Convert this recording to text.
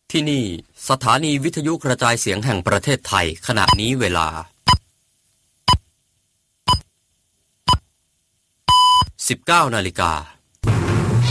ที่นี่สถานีวิทยุกระจายเสียงแห่งประเทศไทยขณะนี้เวลา 19 นาฬิกา